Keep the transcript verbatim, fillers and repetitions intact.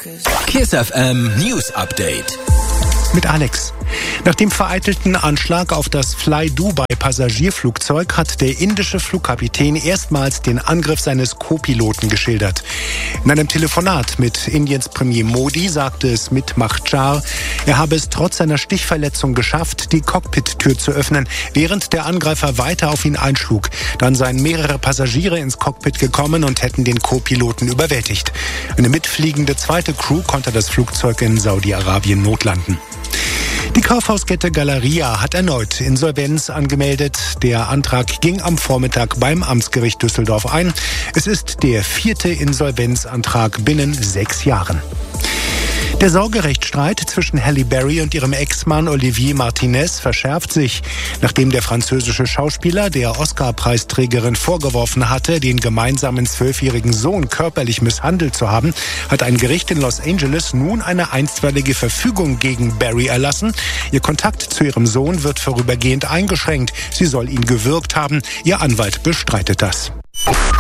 Kiss F M News Update. Mit Alex. Nach dem vereitelten Anschlag auf das Fly Dubai Passagierflugzeug hat der indische Flugkapitän erstmals den Angriff seines Co-Piloten geschildert. In einem Telefonat mit Indiens Premier Modi sagte Smit Makhtar, er habe es trotz seiner Stichverletzung geschafft, die Cockpit-Tür zu öffnen, während der Angreifer weiter auf ihn einschlug. Dann seien mehrere Passagiere ins Cockpit gekommen und hätten den Co-Piloten überwältigt. Eine mitfliegende zweite Crew konnte das Flugzeug in Saudi-Arabien notlanden. Die Kaufhauskette Galeria hat erneut Insolvenz angemeldet. Der Antrag ging am Vormittag beim Amtsgericht Düsseldorf ein. Es ist der vierte Insolvenzantrag binnen sechs Jahren. Der Sorgerechtsstreit zwischen Halle Berry und ihrem Ex-Mann Olivier Martinez verschärft sich. Nachdem der französische Schauspieler der Oscar-Preisträgerin vorgeworfen hatte, den gemeinsamen zwölfjährigen Sohn körperlich misshandelt zu haben, hat ein Gericht in Los Angeles nun eine einstweilige Verfügung gegen Berry erlassen. Ihr Kontakt zu ihrem Sohn wird vorübergehend eingeschränkt. Sie soll ihn gewürgt haben. Ihr Anwalt bestreitet das.